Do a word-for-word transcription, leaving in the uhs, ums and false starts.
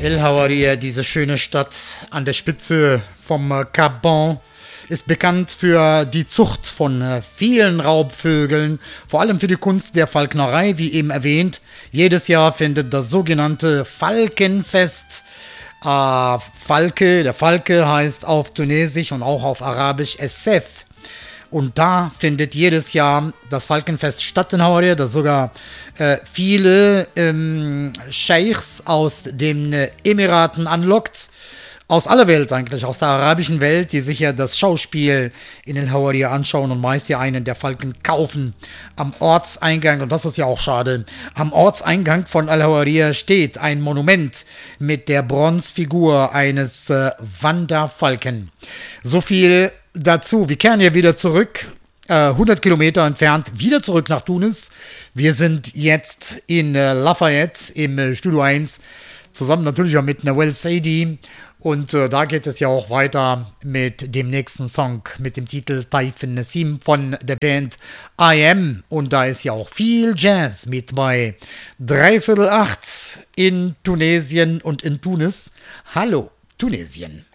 El Hawaria, diese schöne Stadt an der Spitze vom Kap Bon, ist bekannt für die Zucht von vielen Raubvögeln, vor allem für die Kunst der Falknerei, wie eben erwähnt. Jedes Jahr findet das sogenannte Falkenfest äh, Falke, der Falke heißt auf Tunesisch und auch auf Arabisch Essef. Und da findet jedes Jahr das Falkenfest statt in Hawaria, das sogar äh, viele ähm, Scheichs aus den äh, Emiraten anlockt. Aus aller Welt eigentlich, aus der arabischen Welt, die sich ja das Schauspiel in El Hawaria anschauen und meist ja einen der Falken kaufen. Am Ortseingang, und das ist ja auch schade, am Ortseingang von El Hawaria steht ein Monument mit der Bronzefigur eines äh, Wanderfalken. So viel dazu. Wir kehren ja wieder zurück, äh, hundert Kilometer entfernt, wieder zurück nach Tunis. Wir sind jetzt in äh, Lafayette im äh, Studio eins, zusammen natürlich auch mit Nawel Saidi. Und äh, da geht es ja auch weiter mit dem nächsten Song, mit dem Titel Taifin Nassim von der Band I Am. Und da ist ja auch viel Jazz mit bei Dreiviertel acht in Tunesien und in Tunis. Hallo, Tunesien.